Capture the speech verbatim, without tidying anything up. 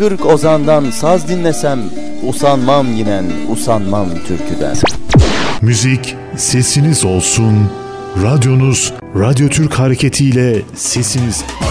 kırk ozandan saz dinlesem, usanmam yinen, usanmam türküden. Müzik sesiniz olsun, radyonuz Radyo Türk hareketiyle sesiniz